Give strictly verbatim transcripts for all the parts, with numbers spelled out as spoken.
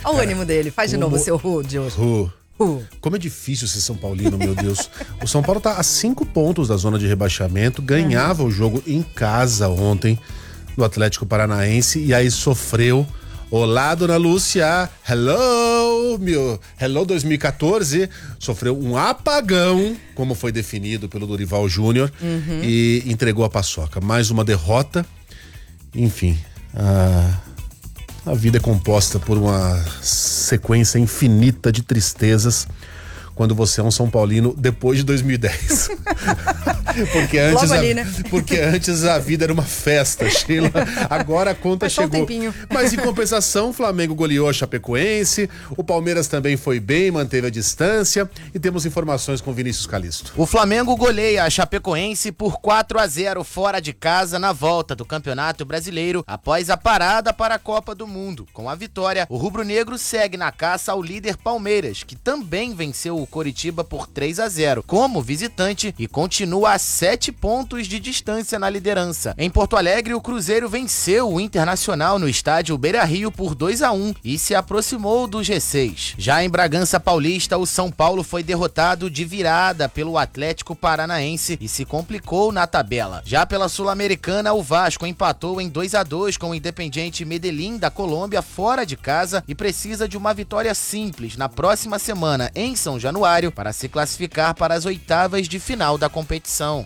Olha o ânimo dele. Faz de como... novo o seu Ru de hoje. Ru. Uh. Como é difícil ser São Paulino, meu Deus. O São Paulo tá a cinco pontos da zona de rebaixamento, ganhava uhum. o jogo em casa ontem do Atlético Paranaense e aí sofreu. Olá, dona Lúcia, hello, meu, hello dois mil e quatorze, sofreu um apagão, como foi definido pelo Dorival Júnior, uhum. e entregou a paçoca. Mais uma derrota, enfim, a... A vida é composta por uma sequência infinita de tristezas quando você é um São Paulino depois de dois mil e dez. porque, antes Logo ali, a, né? porque antes a vida era uma festa, Sheila. Agora a conta Mas chegou. Um Mas em compensação, o Flamengo goleou a Chapecoense, o Palmeiras também foi bem, manteve a distância e temos informações com Vinícius Calisto. O Flamengo goleia a Chapecoense por quatro a zero fora de casa na volta do Campeonato Brasileiro após a parada para a Copa do Mundo. Com a vitória, o rubro-negro segue na caça ao líder Palmeiras, que também venceu o Coritiba por três a zero como visitante e continua a sete pontos de distância na liderança. Em Porto Alegre, o Cruzeiro venceu o Internacional no estádio Beira-Rio por dois a um e se aproximou do G seis. Já em Bragança Paulista, o São Paulo foi derrotado de virada pelo Atlético Paranaense e se complicou na tabela. Já pela Sul-Americana, o Vasco empatou em dois a dois com o Independiente Medellín da Colômbia fora de casa e precisa de uma vitória simples na próxima semana em São Januário para se classificar para as oitavas de final da competição.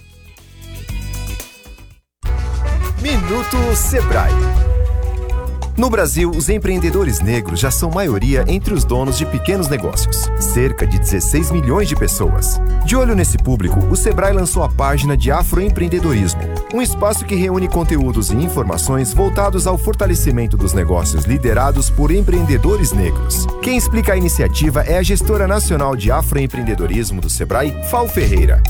Minuto Sebrae. No Brasil, os empreendedores negros já são maioria entre os donos de pequenos negócios, cerca de dezesseis milhões de pessoas. De olho nesse público, o Sebrae lançou a página de Afroempreendedorismo, um espaço que reúne conteúdos e informações voltados ao fortalecimento dos negócios liderados por empreendedores negros. Quem explica a iniciativa é a gestora nacional de Afroempreendedorismo do Sebrae, Fal Ferreira.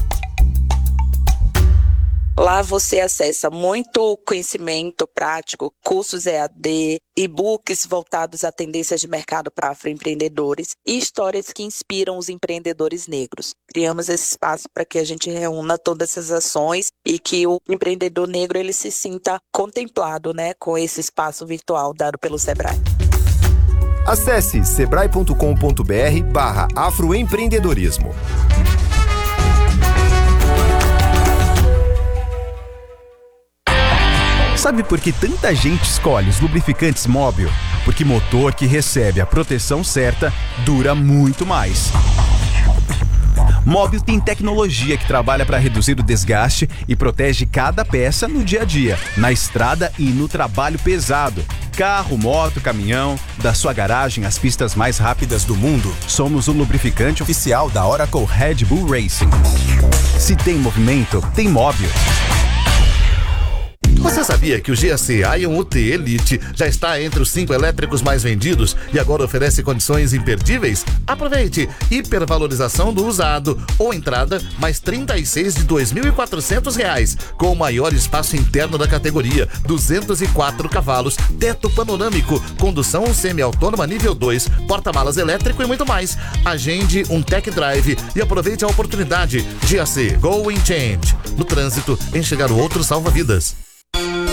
Lá você acessa muito conhecimento prático, cursos E A D, e-books voltados a tendências de mercado para afroempreendedores e histórias que inspiram os empreendedores negros. Criamos esse espaço para que a gente reúna todas essas ações e que o empreendedor negro ele se sinta contemplado, né, com esse espaço virtual dado pelo Sebrae. Acesse sebrae.com.br barra afroempreendedorismo. Sabe por que tanta gente escolhe os lubrificantes Móbil? Porque motor que recebe a proteção certa dura muito mais. Móbil tem tecnologia que trabalha para reduzir o desgaste e protege cada peça no dia a dia, na estrada e no trabalho pesado. Carro, moto, caminhão, da sua garagem às pistas mais rápidas do mundo, somos o lubrificante oficial da Oracle Red Bull Racing. Se tem movimento, tem Móbil. Você sabia que o G A C Ion U T Elite já está entre os cinco elétricos mais vendidos e agora oferece condições imperdíveis? Aproveite! Hipervalorização do usado ou entrada mais trinta e seis de dois mil e quatrocentos reais, com o maior espaço interno da categoria, duzentos e quatro cavalos, teto panorâmico, condução semi-autônoma nível dois, porta-malas elétrico e muito mais. Agende um tech drive e aproveite a oportunidade. G A C Go and Change. No trânsito, enxergar o outro salva vidas.